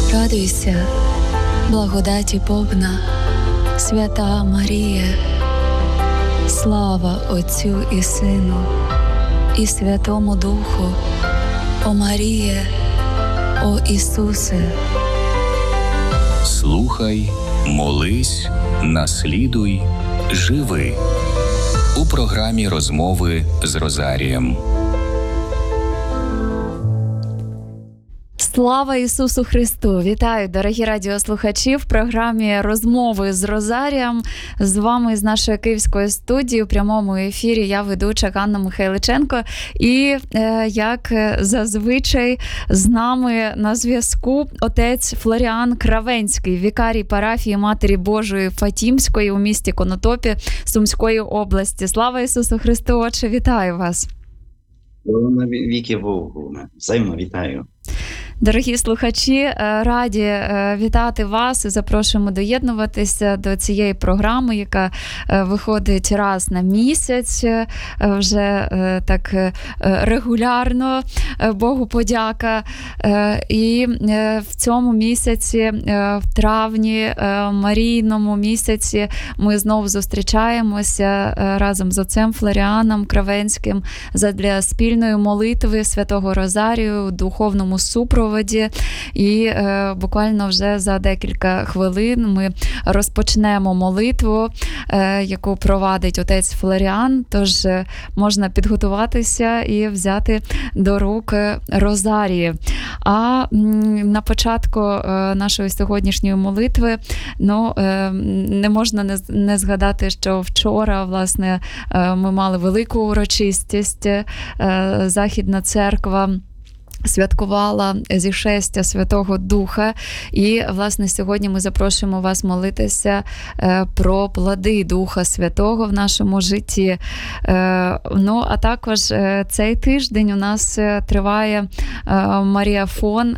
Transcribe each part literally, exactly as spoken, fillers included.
Радуйся, благодаті повна, свята Марія, слава Отцю і Сину, і Святому Духу, о Маріє, о Ісусе. Слухай, молись, наслідуй, живи. У програмі «Розмови з Розарієм». Слава Ісусу Христу! Вітаю, дорогі радіослухачі, в програмі «Розмови з Розарієм». З вами з нашої київської студії у прямому ефірі я ведуча Ганна Михайличенко. І, е, як зазвичай, з нами на зв'язку отець Флоріан Кравенський, вікарій парафії Матері Божої Фатімської у місті Конотопі Сумської області. Слава Ісусу Христу! Отче, вітаю вас! На віки Богу. Взаємно вітаю. Дорогі слухачі, раді вітати вас і запрошуємо доєднуватися до цієї програми, яка виходить раз на місяць, вже так регулярно, Богу подяка. І в цьому місяці, в травні, Марійному місяці, ми знову зустрічаємося разом з отцем Флоріаном Кравенським задля спільної молитви Святого Розарію у духовному супроводі. І е, буквально вже за декілька хвилин ми розпочнемо молитву, е, яку провадить отець Флоріан, тож е, можна підготуватися і взяти до рук Розарії. А м, на початку е, нашої сьогоднішньої молитви ну, е, не можна не, не згадати, що вчора, власне, е, ми мали велику урочистість, е, Західна церква святкувала зішестя Святого Духа. І, власне, сьогодні ми запрошуємо вас молитися е, про плоди Духа Святого в нашому житті. Е, ну, а також е, цей тиждень у нас е, триває е, Маріафон.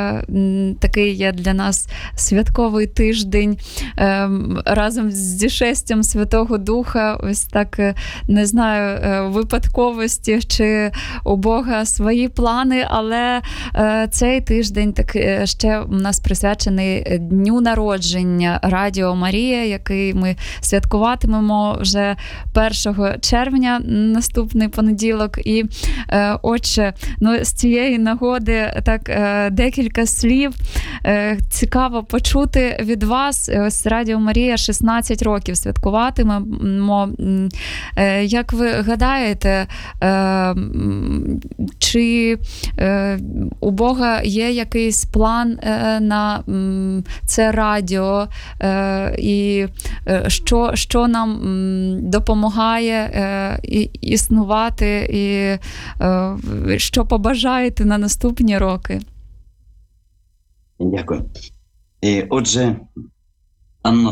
Е, такий є для нас святковий тиждень. Е, разом з зішестям Святого Духа, ось так, е, не знаю, е, випадковості, чи у Бога свої плани, але Але е, цей тиждень так, е, ще у нас присвячений дню народження Радіо Марія, який ми святкуватимемо вже першого червня, наступний понеділок. І, е, отче, ну, з цієї нагоди так, е, декілька слів. Е, цікаво почути від вас. Ось Радіо Марія шістнадцять років святкуватимемо. Е, як ви гадаєте, е, чи е, у Бога є якийсь план на це радіо, і що, що нам допомагає існувати, і що побажаєте на наступні роки? Дякую. Отже, Анно,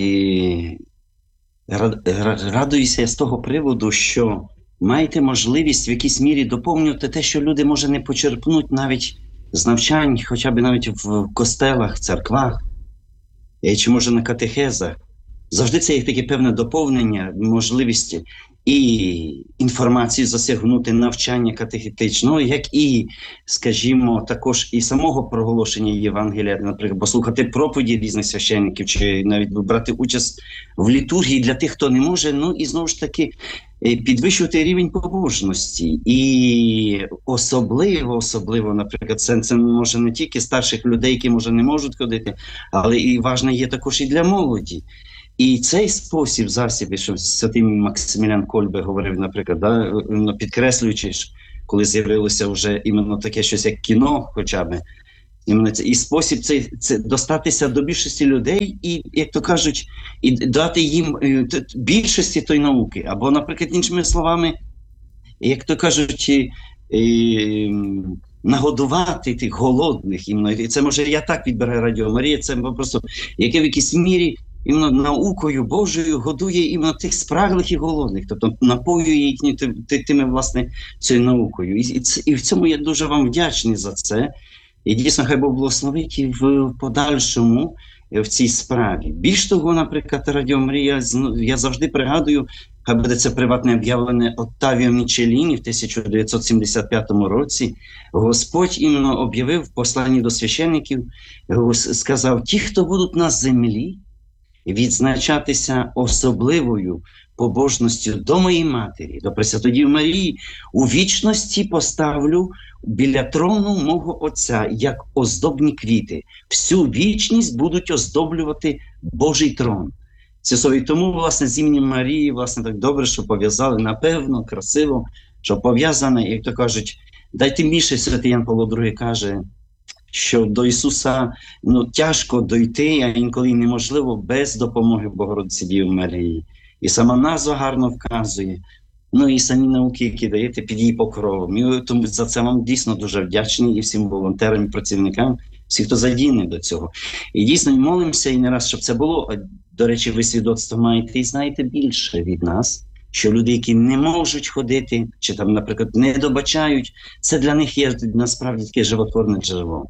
радуюся з того приводу, що маєте можливість в якійсь мірі доповнювати те, що люди, може, не почерпнуть навіть з навчань, хоча б навіть в костелах, в церквах, чи, може, на катехезах. Завжди це є таке певне доповнення, можливість і інформацію засягнути, навчання катехетичного, як і, скажімо, також і самого проголошення Євангелія, наприклад, послухати проповіді різних священників, чи навіть брати участь в літургії для тих, хто не може, ну і знову ж таки підвищувати рівень побожності. І особливо, особливо, наприклад, це, це може не тільки старших людей, які, може, не можуть ходити, але і важне є також і для молоді. І цей спосіб, засіб, що святий Максимілян Кольбе говорив, наприклад, да, підкреслюючи, коли з'явилося вже іменно таке щось, як кіно, хоча б, іменно це, і спосіб це, це достатися до більшості людей і, як то кажуть, і дати їм більшості тої науки. Або, наприклад, іншими словами, як то кажуть, і, і, нагодувати тих голодних. Іменно. І це, може, я так відбираю Радіо Марія, це просто, яке в якійсь мірі іменно наукою Божою годує іменно тих спраглих і голодних, тобто напоює їх тими, власне, цією наукою. І, і, і в цьому я дуже вам вдячний за це. І дійсно, хай Бог благословить і в подальшому в цій справі. Більш того, наприклад, Радіо Марія, я завжди пригадую хай буде це приватне об'явлене Оттавіо Мічеліні в тисяча дев'ятсот сімдесят п'ятому році, Господь іменно об'явив в посланні до священників, сказав, ті, хто будуть на землі, відзначатися особливою побожністю до моєї матері, до Пресвятої Марії, у вічності поставлю біля трону мого Отця, як оздобні квіти. Всю вічність будуть оздоблювати Божий трон. Це, і тому, власне, з іменем Марії, власне, так добре, що пов'язали, напевно, красиво, що пов'язане, як то кажуть, дайте більше, святий Ян Павло другий каже, що до Ісуса ну, тяжко дойти, а інколи неможливо без допомоги Богородиці Діви Марії. І сама назва гарно вказує, ну і самі науки, які даєте під її покровом. І тому за це вам дійсно дуже вдячний і всім волонтерам, і працівникам, всі, хто задійний до цього. І дійсно молимося і не раз, щоб це було. До речі, ви свідоцтво маєте і знаєте більше від нас, що люди, які не можуть ходити, чи там, наприклад, не добачають, це для них є насправді таке животворне джерело.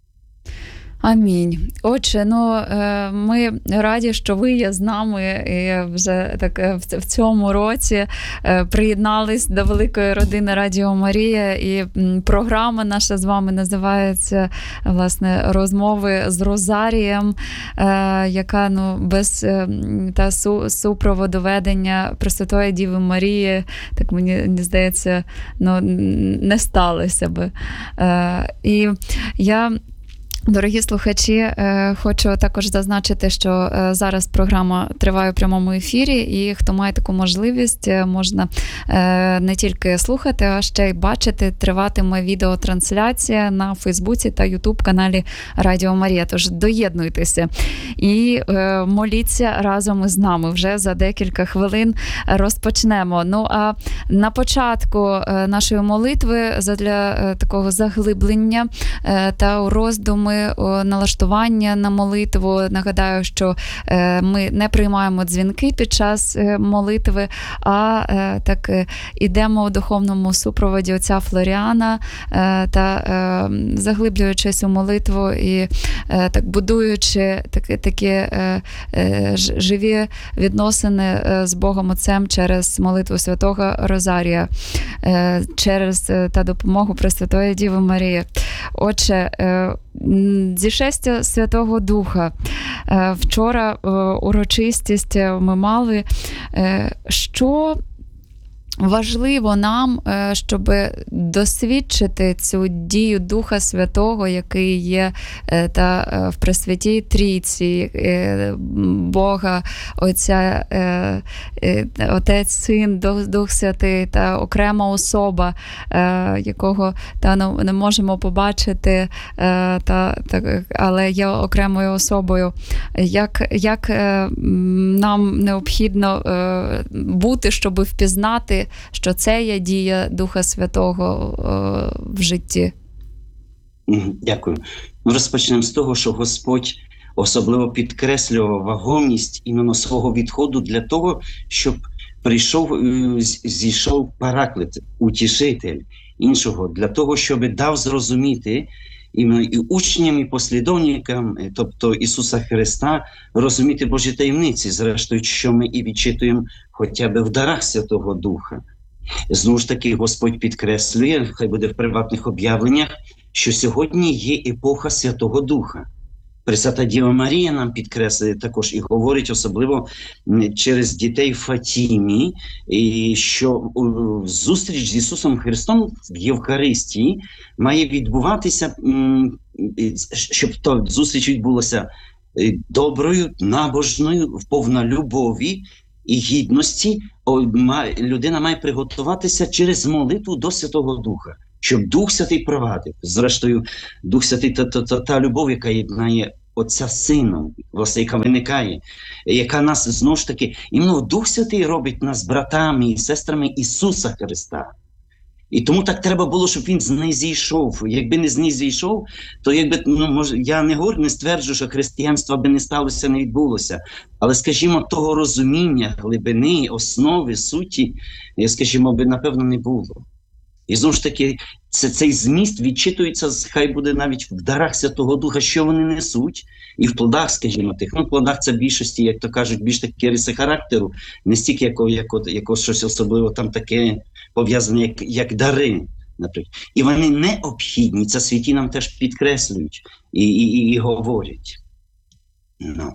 Амінь. Отже, ну ми раді, що ви є з нами і вже так в цьому році приєднались до великої родини Радіо Марія, і програма наша з вами називається, власне, «Розмови з Розарієм», яка, ну, без та супроводу ведення Пресвятої Діви Марії, так мені, мені здається, ну, не сталося би. І я Дорогі слухачі, хочу також зазначити, що зараз програма триває у прямому ефірі, і хто має таку можливість, можна не тільки слухати, а ще й бачити. Триватиме відеотрансляція на Фейсбуці та Ютуб-каналі Радіо Марія. Тож доєднуйтеся і моліться разом із нами. Вже за декілька хвилин розпочнемо. Ну, а на початку нашої молитви задля такого заглиблення та роздуми, налаштування на молитву. Нагадаю, що ми не приймаємо дзвінки під час молитви, а так ідемо у духовному супроводі отця Флоріана та заглиблюючись у молитву і так будуючи такі, такі живі відносини з Богом Отцем через молитву Святого Розарія, через та допомогу Пресвятої Діви Марії. Отже, зішестя Святого Духа. Вчора урочистість ми мали. Що важливо нам, щоб досвідчити цю дію Духа Святого, який є та в Пресвятій Трійці, Бога, Отця, Отець, Син, Дух Святий та окрема особа, якого та не можемо побачити, та, та, але є окремою особою. Як, як нам необхідно бути, щоб впізнати, що це є дія Духа Святого е, в житті? Дякую. Ми розпочнемо з того, що Господь особливо підкреслював вагомість іменно свого відходу для того, щоб прийшов, зійшов Параклит, утішитель іншого, для того, щоб дав зрозуміти іменно і учням, і послідовникам, тобто Ісуса Христа, розуміти Божі таємниці, зрештою, що ми і відчитуємо хоча б в дарах Святого Духа. Знову ж таки, Господь підкреслює, хай буде в приватних об'явленнях, що сьогодні є епоха Святого Духа. Пресвята Діва Марія нам підкреслює також і говорить особливо через дітей Фатімі, і що зустріч з Ісусом Христом в Євхаристії має відбуватися, щоб то зустріч відбулася доброю, набожною, повна любові і гідності. Людина має приготуватися через молитву до Святого Духа, щоб Дух Святий провадив. Зрештою, Дух Святий – та, та, та, та любов, яка єднає Отця з Сином, власне, яка виникає, яка нас, знову ж таки, іменно Дух Святий робить нас братами і сестрами Ісуса Христа. І тому так треба було, щоб він знизійшов. Якби не знизійшов, то якби, ну, може, я не говорю, не стверджую, що християнство би не сталося, не відбулося. Але, скажімо, того розуміння, глибини, основи, суті, скажімо, би, напевно, не було. І знову ж таки, це, цей зміст відчитується, хай буде навіть в дарах Святого Духа, що вони несуть, і в плодах, скажімо, тих. Ну, в плодах це в більшості, як то кажуть, більш такі риси характеру, не стільки якого, якого, якого щось особливо там таке пов'язане, як, як дари, наприклад. І вони необхідні, це святі нам теж підкреслюють і, і, і говорять. No.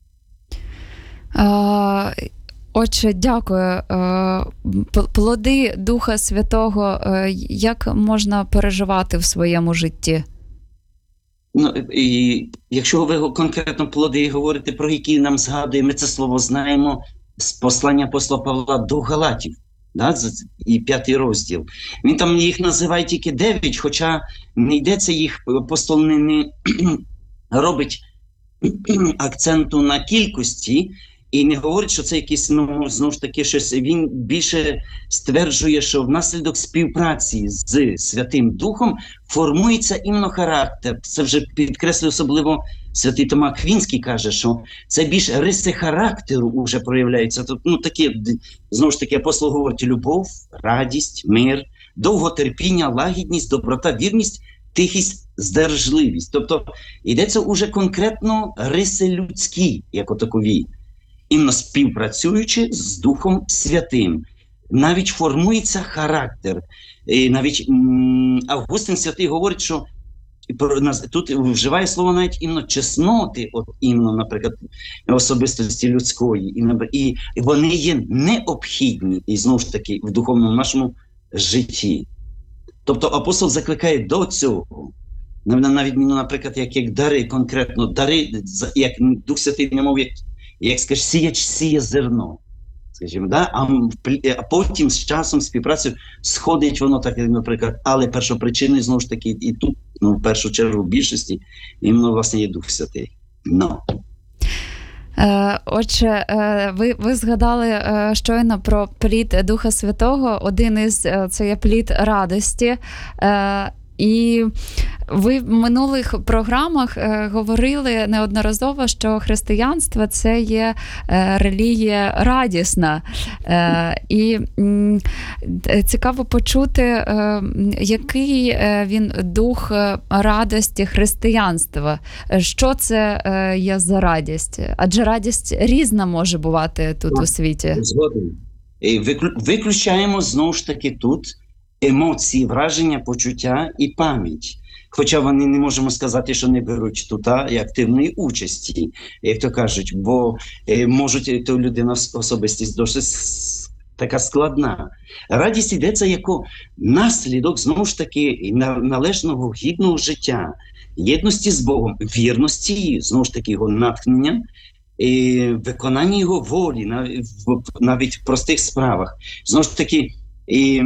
А, Отже, дякую. Плоди Духа Святого, як можна переживати в своєму житті? Ну, і якщо ви конкретно плоди говорите, про які нам згадує, ми це слово знаємо з послання апостола Павла до Галатів, да, і п'ятий розділ. Він там їх називає тільки дев'ять, хоча не йдеться їх, апостол не, не робить акценту на кількості, і не говорить, що це якийсь, ну, знову ж таки, щось. Він більше стверджує, що внаслідок співпраці з Святим Духом формується іменно характер. Це вже підкреслює особливо святий Тома Аквінський, каже, що це більш риси характеру вже проявляються. Тут, ну, такі, знову ж таки, апостол говорить: любов, радість, мир, довготерпіння, лагідність, доброта, вірність, тихість, здержливість. Тобто йдеться уже конкретно риси людські, як отакові. Іменно співпрацюючи з Духом Святим. Навіть формується характер. І навіть м- Августин Святий говорить, що тут вживає слово навіть іменно чесноти, от іменно, наприклад, особистості людської. І вони є необхідні, і знову ж таки, в духовному нашому житті. Тобто апостол закликає до цього. На відміну, наприклад, як, як дари, конкретно дари, як Дух Святий не мов, як як, скажеш, сіяч сіє зерно, скажімо, да? а, а потім з часом, співпрацею, сходить воно, так, наприклад, але першопричиною, знову ж таки, і тут, ну, в першу чергу, в більшості, іменно, власне, є Дух Святий. No. Отже, ви, ви згадали щойно про плід Духа Святого. Один із – це є плід радості. І ви в минулих програмах е, говорили неодноразово, що християнство – це є е, релігія радісна. Е, і м, цікаво почути, е, який е, він дух радості християнства. Що це е, є за радість? Адже радість різна може бувати тут у світі. Згодом. Виключаємо, знову ж таки, тут емоції, враження, почуття і пам'ять. Хоча вони не можемо сказати, що не беруть тут і активної участі, як то кажуть, бо е, можуть, то людина особистість досить така складна. Радість йдеться як наслідок, знову ж таки, належного, гідного життя, єдності з Богом, вірності, знову ж таки, його натхнення, і виконання його волі, навіть в простих справах. Знову ж таки, і,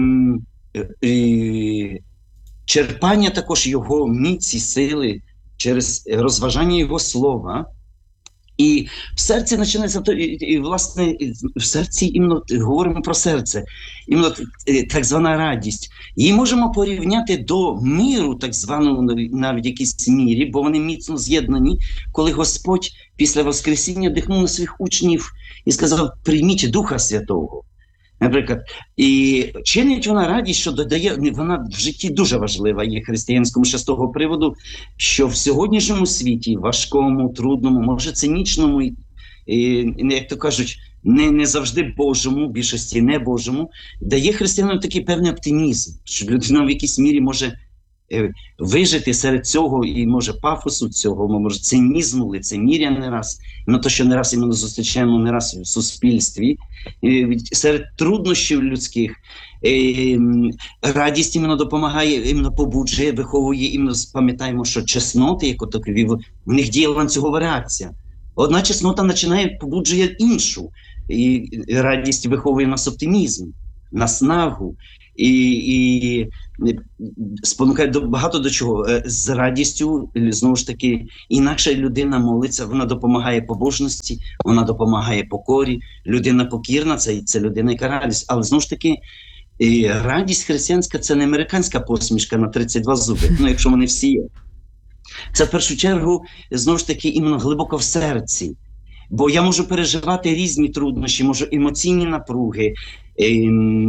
і черпання також його міці, сили через розважання його слова. І в серці починається, і, і, власне, в серці, іменно, говоримо про серце, іменно так звана радість. Її можемо порівняти до миру, так званого, навіть в якійсь мірі, бо вони міцно з'єднані, коли Господь після Воскресіння дихнув на своїх учнів і сказав: прийміть Духа Святого. Наприклад, і чинить вона радість, що додає, вона в житті дуже важлива є християнському ще з того приводу, що в сьогоднішньому світі, важкому, трудному, може цинічному, і, і, як то кажуть, не, не завжди Божому, в більшості не Божому, дає християнам такий певний оптимізм, що людина в якійсь мірі може е, вижити серед цього і може пафосу цього, може цинізму, лицеміря не раз, на те, що не раз іменно зустрічаємо не раз в суспільстві, е, серед труднощів людських. Е, радість іменно допомагає, іменно побуджує, виховує, іменно пам'ятаємо, що чесноти, як отакові, в них діє ланцюгова реакція. Одна чеснота починає, побуджує іншу. І радість виховує нас оптимізм, наснагу. І, і спонукає до, багато до чого. З радістю, знову ж таки, інакша людина молиться, вона допомагає побожності, вона допомагає покорі. Людина покірна, це, це людина, яка радість. Але, знову ж таки, і радість християнська – це не американська посмішка на тридцять два зуби, ну, якщо вони всі є. Це, в першу чергу, знову ж таки, іменно глибоко в серці. Бо я можу переживати різні труднощі, можу емоційні напруги,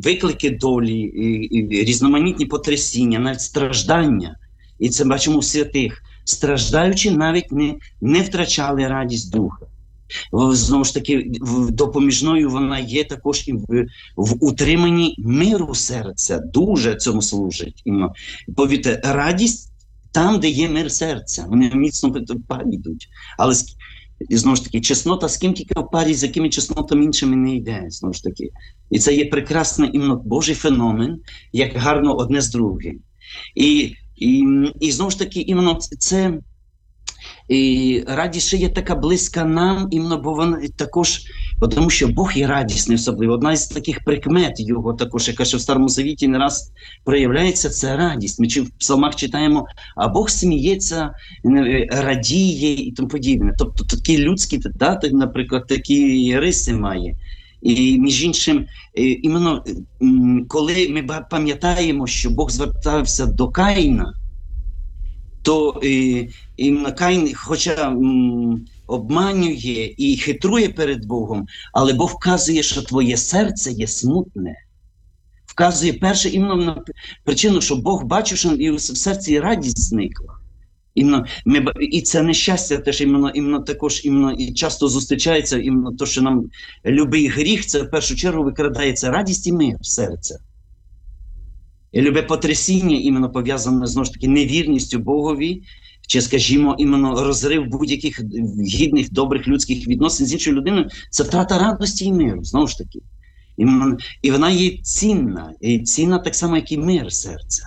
виклики долі, і, і різноманітні потрясіння, навіть страждання. І це бачимо у святих. Страждаючи, навіть не, не втрачали радість духа. Знову ж таки, допоміжною вона є також і в, в утриманні миру серця. Дуже цьому служить. Повірте, радість там, де є мир серця. Вони міцно в парі йдуть. Але і, знову ж таки, чеснота з ким тільки в парі, з якими чеснотами іншими не йде. Знову ж таки. І це є прекрасний іменно Божий феномен, як гарно одне з другим. І, і, і знову ж таки, іменно це і радість ще є така близька нам, іменно, бо вона також, тому що Бог є радісний особливо. Одна із таких прикмет його також, яка ще в Старому Завіті не раз проявляється, це радість. Ми в псалмах читаємо, а Бог сміється, радіє і тому подібне. Тобто такі людські, да, наприклад, такі риси має. І між іншим, іменно коли ми пам'ятаємо, що Бог звертався до Каїна, то і, і Каїн, хоча м, обманює і хитрує перед Богом, але Бог вказує, що твоє серце є смутне. Вказує перше іменно на причину, що Бог бачив, що і в серці радість зникла. Іменно, ми, і це нещастя теж іменно, іменно також іменно, і часто зустрічається, іменно то, що нам любий гріх, це в першу чергу викрадається радість і мир в серце. І любе потрясіння іменно пов'язане, знову ж таки, невірністю Богові, чи, скажімо, іменно розрив будь-яких гідних, добрих людських відносин з іншою людиною, це втрата радості і миру, знову ж таки. Іменно, і вона є цінна, і цінна так само, як і мир серця.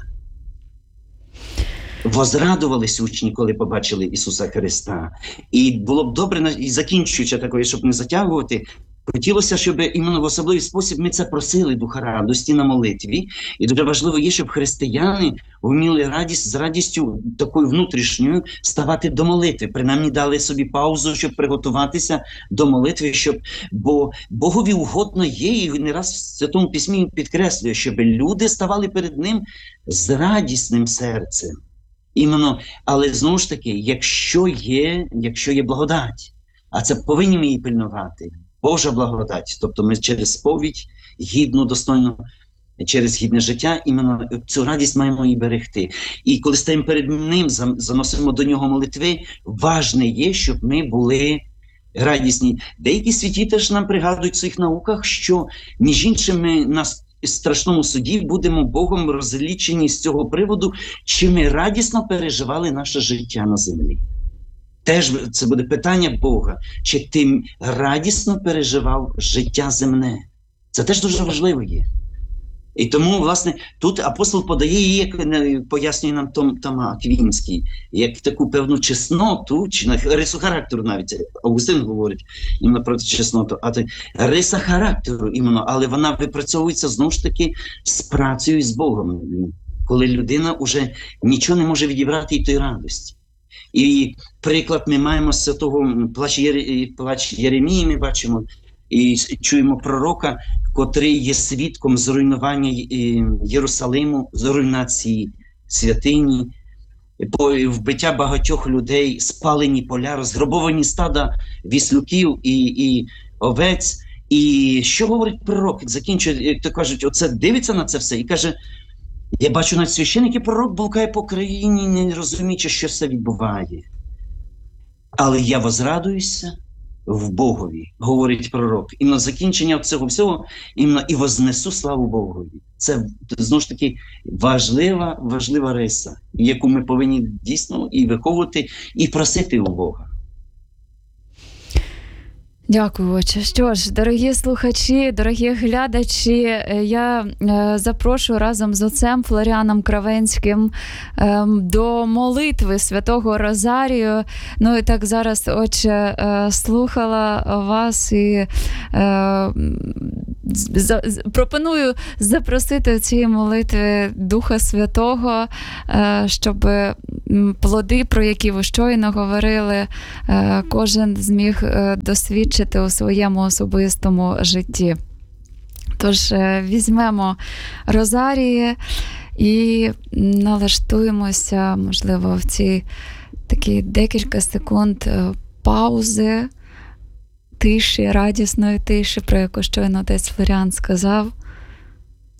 Возрадувались учні, коли побачили Ісуса Христа. І було б добре, і закінчуючи такою, щоб не затягувати, хотілося, щоб іменно в особливий спосіб ми це просили Духа радості на молитві. І дуже важливо є, щоб християни вміли радість з радістю такою внутрішньою ставати до молитви. Принаймні дали собі паузу, щоб приготуватися до молитви, щоб, бо Богові угодно є, і не раз в Святому Письмі підкреслює, щоб люди ставали перед Ним з радісним серцем. Іменно, але знову ж таки, якщо є, якщо є благодать, а це повинні ми її пильнувати, Божа благодать, тобто ми через сповідь, гідну, достойну, через гідне життя, іменно цю радість маємо і берегти. І коли стаємо перед Ним, заносимо до Нього молитви, важне є, щоб ми були радісні. Деякі святі теж нам пригадують в своїх науках, що між іншим ми на страшному суді будемо Богом розлічені з цього приводу, чи ми радісно переживали наше життя на землі. Теж це буде питання Бога, чи ти радісно переживав життя земне. Це теж дуже важливо є. І тому, власне, тут апостол подає її, як пояснює нам Том, Тома Аквінський, як таку певну чесноту, чи рису характеру навіть, Августин говорить іменно про чесноту, а то риса характеру іменно, але вона випрацьовується знову ж таки з працею з Богом, коли людина вже нічого не може відібрати і тої радості. І приклад ми маємо з святого плач, Єр... плач Єремії, ми бачимо, і чуємо пророка, котрий є свідком зруйнування Єрусалиму, з руйнації святині, вбиття багатьох людей, спалені поля, розграбовані стада віслюків і, і овець. І що говорить пророк? Закінчує, як то кажуть, оце дивиться на це все і каже, я бачу, навіть священик і пророк блукає по країні, не розуміючи, що це відбуває. Але я возрадуюся в Богові, говорить пророк. І на закінчення цього всього іменно і вознесу славу Богові. Це, знову ж таки, важлива, важлива риса, яку ми повинні дійсно і виховувати, і просити у Бога. Дякую, отче. Що ж, дорогі слухачі, дорогі глядачі, я е, запрошую разом з отцем Флоріаном Кравенським е, до молитви Святого Розарію. Ну і так зараз, отче, е, слухала вас і е, за, пропоную запросити в ці молитви Духа Святого, е, щоб плоди, про які ви щойно говорили, е, кожен зміг е, досвідчити у своєму особистому житті. Тож візьмемо розарії і налаштуємося, можливо, в ці такі декілька секунд паузи, тиші, радісної тиші, про яку щойно отець Флоріан сказав.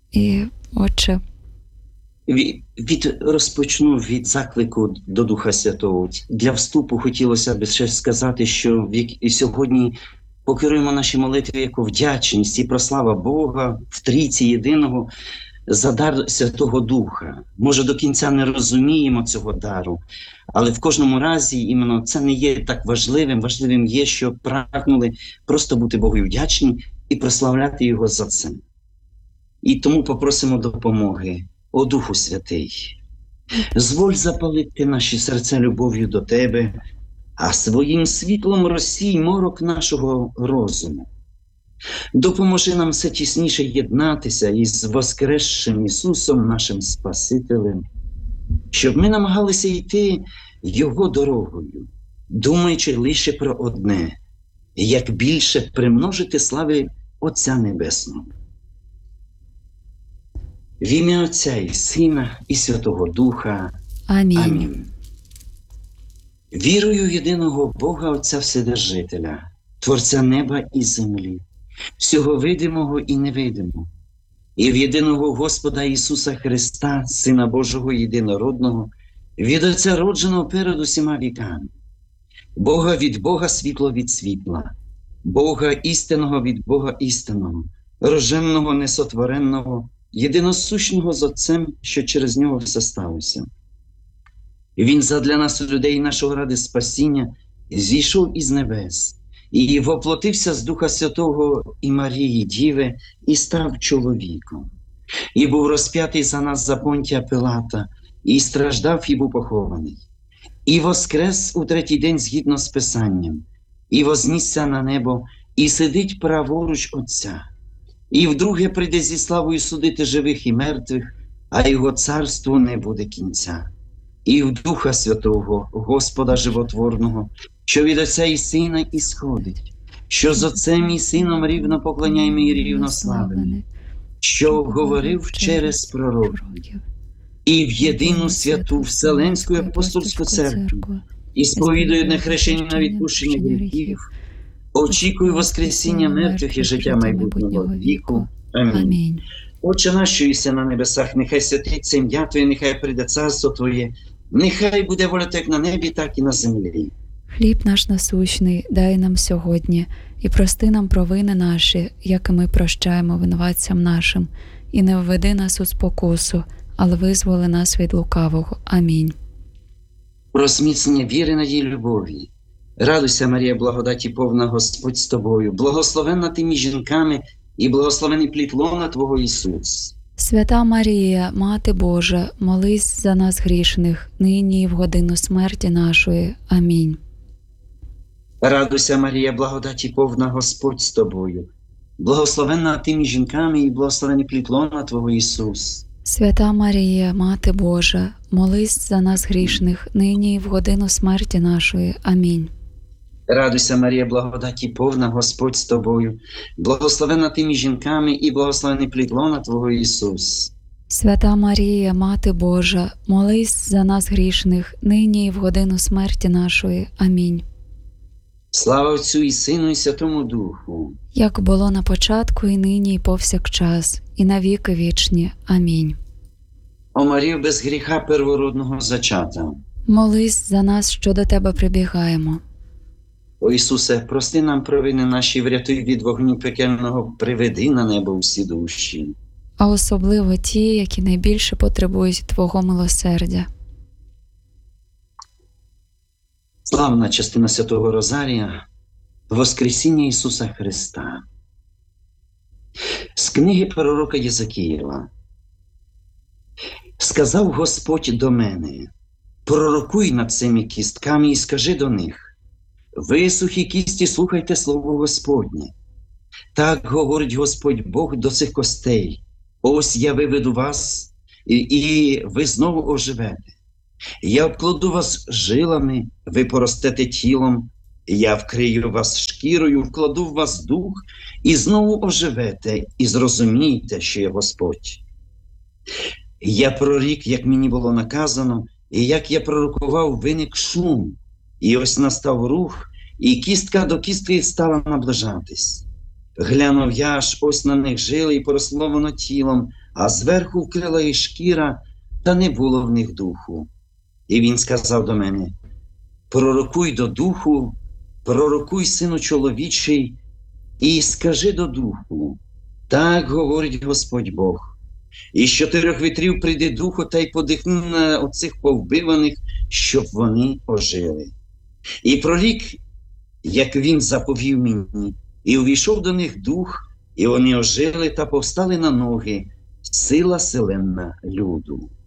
І, Отче, Від, від розпочну від заклику до Духа Святого. Для вступу хотілося б ще сказати, що в як- і сьогодні покеруємо наші молитви як вдячність і прослава Бога в трійці єдиного за дар Святого Духа. Може, до кінця не розуміємо цього дару, але в кожному разі іменно це не є так важливим. Важливим є, що прагнули просто бути Богу вдячні і прославляти Його за це. І тому попросимо допомоги. О Духу Святий, зволь запалити наші серця любов'ю до Тебе, а своїм світлом розсій морок нашого розуму. Допоможи нам все тісніше єднатися із воскресшим Ісусом, нашим Спасителем, щоб ми намагалися йти Його дорогою, думаючи лише про одне, як більше примножити слави Отця Небесного. В ім'я Отця і Сина, і Святого Духа. амінь. Амінь. Вірую в єдиного Бога Отця Вседержителя, Творця неба і землі, всього видимого і невидимого, і в єдиного Господа Ісуса Христа, Сина Божого єдинородного, від Отця родженого перед усіма віками, Бога від Бога, світло від світла, Бога істинного від Бога істинного, рожденного, несотвореного, єдиносущного з Отцем, що через Нього все сталося. Він задля нас, людей нашого ради спасіння, зійшов із небес і воплотився з Духа Святого і Марії Діви і став чоловіком. І був розп'ятий за нас за Понтія Пилата, і страждав, і був похований. І воскрес у третій день згідно з Писанням, і вознісся на небо, і сидить праворуч Отця. І вдруге прийде зі славою судити живих і мертвих, а Його царству не буде кінця. І в Духа Святого, Господа Животворного, що від Отця і Сина ісходить, що з Отцем і Сином рівно поклоняємо і рівно славимо, що говорив через пророків, і в єдину святу Вселенську апостольську церкву, і сповідує одне хрещення на відпущення гріхів, очікую воскресіння мертвих і життя майбутнього віку. Амінь. Амінь. Отче наш, що єси на небесах, нехай святиться ім'я Твоє, нехай прийде царство Твоє, нехай буде воля як на небі, так і на землі. Хліб наш насущний дай нам сьогодні, і прости нам провини наші, як і ми прощаємо винуватцям нашим, і не введи нас у спокусу, але визволи нас від лукавого. Амінь. Про зміцнення віри, надії, любові. Радуйся, Марія, благодаті повна, Господь з тобою, благословенна ти між жінками, і благословений плід лона Твого Ісус. Свята Марія, Мати Божа, молись за нас грішних, нині і в годину смерті нашої. Амінь. Радуйся, Марія, благодаті повна, Господь з тобою, благословенна ти між жінками, і благословений плід лона Твого Ісус. Свята Марія, Мати Божа, молись за нас грішних, нині і в годину смерті нашої. Амінь. Радуйся, Марія, благодаті повна, Господь з тобою, благословенна ти між жінками, і благословений плід лона Твого Ісус. Свята Марія, Мати Божа, молись за нас грішних, нині і в годину смерті нашої. Амінь. Слава Отцю і Сину, і Святому Духу. Як було на початку, і нині, і повсякчас, і на віки вічні. Амінь. О Марію, без гріха первородного зачата. Молись за нас, що до Тебе прибігаємо. О Ісусе, прости нам провини наші, врятуй від вогню пекельного, приведи на небо всі душі. А особливо ті, які найбільше потребують Твого милосердя. Славна частина Святого Розарія – Воскресіння Ісуса Христа. З книги пророка Єзекіїла. «Сказав Господь до мене, пророкуй над цими кістками і скажи до них, ви, сухі кісті, слухайте слово Господнє. Так говорить Господь Бог до цих костей. Ось я виведу вас, і, і ви знову оживете. Я обкладу вас жилами, ви поростете тілом, я вкрию вас шкірою, вкладу в вас дух, і знову оживете, і зрозумієте, що я Господь. Я прорік, як мені було наказано, і як я пророкував, виник шум, і ось настав рух, і кістка до кістки стала наближатись. Глянув я, аж ось на них жили, і поросло воно тілом, а зверху вкрила їх шкіра, та не було в них духу. І він сказав до мене: пророкуй до духу, пророкуй, сину чоловічий, і скажи до духу: так говорить Господь Бог. Із чотирьох вітрів прийде духу та й подихне на оцих повбиваних, щоб вони ожили. І прорік, як він заповів мені, і увійшов до них дух, і вони ожили та повстали на ноги, сила селенна люду.